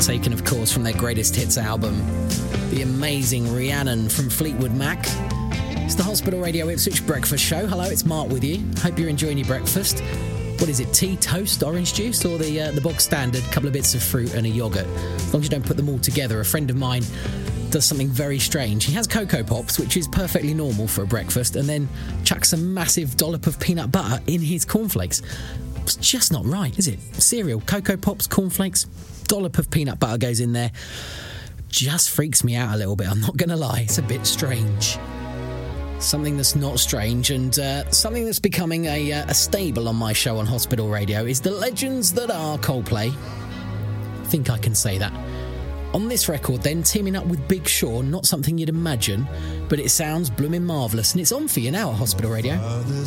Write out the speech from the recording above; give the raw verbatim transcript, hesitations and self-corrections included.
taken, of course, from their greatest hits album, the amazing Rhiannon from Fleetwood Mac. It's the Hospital Radio Ipswich Breakfast Show. Hello, it's Mark with you. Hope you're enjoying your breakfast. What is it, tea, toast, orange juice, or the uh, the bog standard, couple of bits of fruit and a yoghurt? As long as you don't put them all together. A friend of mine does something very strange. He has Cocoa Pops, which is perfectly normal for a breakfast, and then chucks a massive dollop of peanut butter in his cornflakes. It's just not right, is it? Cereal, Cocoa Pops, cornflakes, dollop of peanut butter goes in there. Just freaks me out a little bit, I'm not going to lie. It's a bit strange. Something that's not strange, and uh, something that's becoming a, uh, a staple on my show on Hospital Radio is the legends that are Coldplay. I think I can say that. On this record then, teaming up with Big Sean, not something you'd imagine, but it sounds blooming marvellous, and it's on for you now at Hospital Radio.